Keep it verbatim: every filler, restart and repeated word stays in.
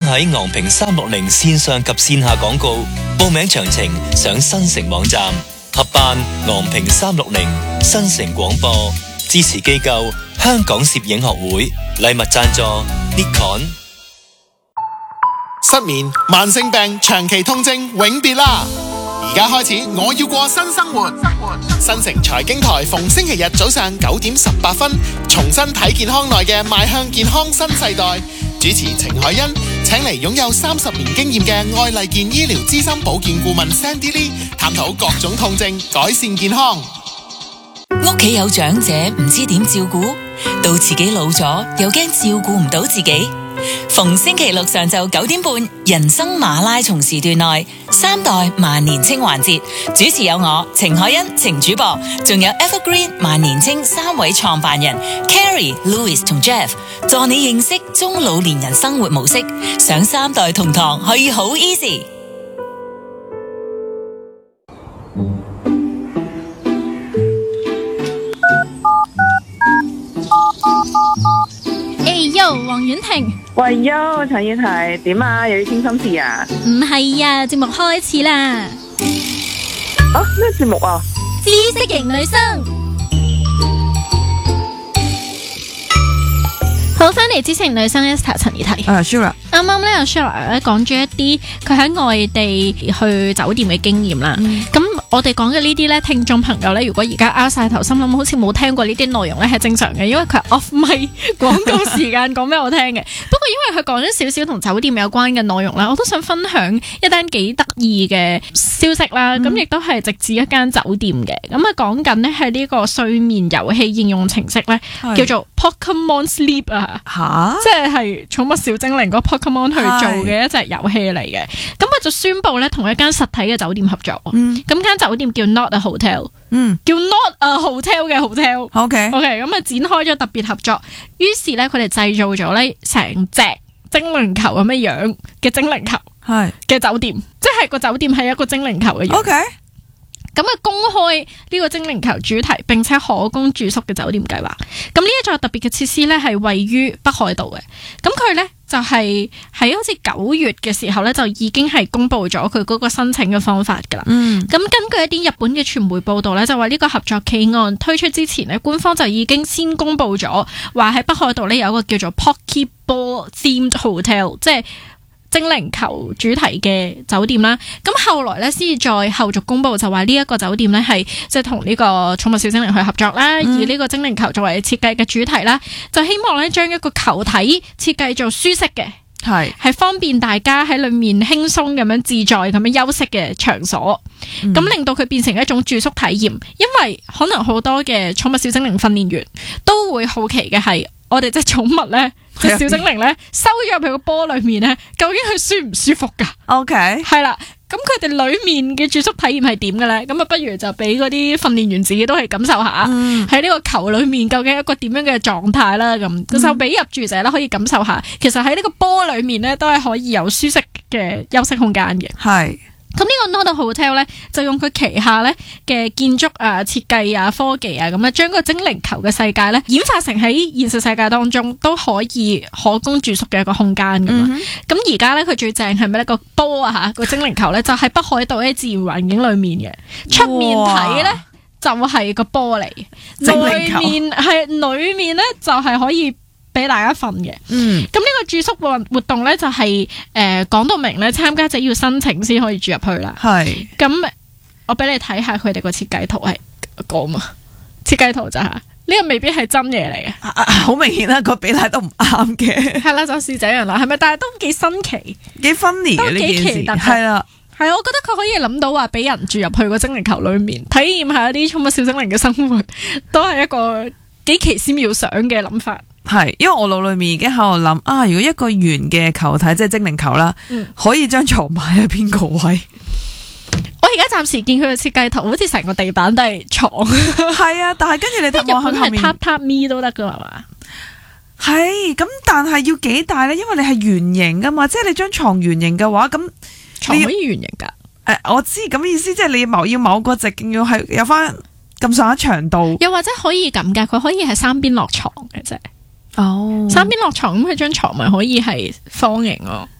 喺昂坪三六零線上及線下廣告，報名詳情上新城網站。合辦昂坪三六零新城廣播，支持機構香港攝影學會，禮物贊助 Nikon。 失眠、慢性病、長期痛症永別啦！而家開始，我要過新生活。新城財經台逢星期日早上九點十八分，重新睇健康內嘅邁向健康新世代。主持程海欣請嚟擁有三十年經驗嘅愛麗健醫療資深保健顧問 Sandy Lee， 探討各種痛症，改善健康。 屋企有長者唔知點照顧，到自己老咗又驚照顧唔到自己。逢星期六上晝九點半，人生馬拉松時段內三代萬年青環節，主持有我程海欣、程主播，仲有 Evergreen 萬年青三位創辦人 Carrie、Louis 同 Jeff， 助你認識中老年人生活模式。上三代同堂可以好 easy。 喲，黃婉婷。 喂喲，陳燕提點啊？又要傾心事啊？ 唔係啊，節目開始啦。 啊，咩節目啊？ 知識型女生。好，翻嚟知識型女生 Esther 陳怡提。 啊 Shira 啱啱咧，阿 Shira 咧講咗一啲佢喺外地去酒店嘅經驗啦。咁、嗯、我哋講嘅呢啲咧，聽眾朋友咧，如果而家拗晒頭，心諗好似冇聽過呢啲內容咧，係正常嘅，因為佢係 off mic 廣告時間講俾我聽嘅。不過因為佢講咗少少同酒店有關嘅內容啦，我都想分享一單幾得意嘅消息啦。咁亦都係直指一間酒店嘅。咁啊講緊呢係呢個睡眠遊戲應用程式咧，叫做 Pokemon Sleep 啊， 吓， 即係係寵物小精靈嗰 Pokemon 去做嘅一隻遊戲嚟嘅。咁佢就宣布咧同一間實體嘅酒店合作。咁、嗯、間酒店叫 Not a Hotel，嗯，叫 Not a Hotel 嘅 Hotel。OK OK， 咁啊展開咗特別合作。於是咧佢哋製造咗咧成隻精靈球咁嘅樣嘅精靈球，係嘅酒店，即係個酒店係一個精靈球嘅樣。OK。咁啊，公開呢個精靈球主題並且可供住宿嘅酒店計劃。咁呢一座特別嘅設施咧，係位於北海道嘅。咁佢咧就係喺好似九月嘅時候咧，就已經係公布咗佢嗰個申請嘅方法噶啦。嗯。咁根據一啲日本嘅傳媒報道咧，就話呢個合作企案推出之前咧，官方就已經先公布咗，話喺北海道咧有一個叫做 Pokeball Themed Hotel， 即係精靈球主題嘅酒店啦，咁後來咧先至再後續公布，就話呢一個酒店咧係即係同呢個寵物小精靈去合作啦，嗯、以呢個精靈球作為設計嘅主題啦，就希望咧將一個球體設計做舒適嘅，係係方便大家喺裏面輕鬆咁樣自在咁樣休息嘅場所，咁、嗯、令到佢變成一種住宿體驗。因為可能好多嘅寵物小精靈訓練員都會好奇嘅係，我哋隻寵物咧，隻小精靈咧，收咗入去個波裏面咧，究竟佢舒唔舒服噶 ？OK， 係啦，咁佢哋裏面嘅住宿體驗係點嘅咧？咁啊，不如就俾嗰啲訓練員自己都係感受下，喺呢、嗯、個球裏面究竟一個點樣嘅狀態啦。咁、嗯、就俾入住者咧可以感受下，其實喺呢個波裏面咧都係可以有舒適嘅休息空間嘅。係。咁呢個 Not a Hotel 咧，就用佢旗下咧嘅建築啊、設計啊、科技啊，咁啊，將個精靈球嘅世界咧演化成喺現實世界當中都可以可供住宿嘅一個空間咁啊。咁而家咧佢最正係咩咧？個波啊吓，個精靈球咧就喺北海道喺自然環境裏面嘅，出面睇咧就係個波嚟，裏面係裏面咧就係可以俾大家瞓嘅。嗯，咁呢個住宿活活動咧就係誒講到明咧，參加者要申請先可以住入去啦。係，咁我俾你睇下佢哋個設計圖係講嘛，設計圖就係、是、呢、這個未必係真嘢嚟嘅，好、啊、明顯啦，個比例都唔啱嘅。係啦，就是這樣啦，係咪？但係都幾新奇，幾 funny 嘅呢件事。係啦，係我覺得佢可以諗到話俾人住入去個精靈球裏面，體驗下一啲寵物小精靈嘅生活，都係一個幾奇思妙想嘅諗法。係，因為我腦裏面已經喺度諗啊，如果一個圓嘅球體，即係精靈球啦，嗯、可以將床擺喺邊個位？我而家暫時見佢嘅設計圖，好似成個地板都係床。係啊，但係跟住你睇望喺後面，榻榻米都得噶係嘛？係，咁但係要幾大咧？因為你係圓形噶嘛，即係你張床圓形嘅話，咁床可以圓形噶。誒、呃，我知咁意思，即係你某要某個直徑要係有翻咁上下長度，又或者可以咁噶，佢可以係三邊落床嘅啫。哦，三邊落床咁，佢張床咪可以係方形咯。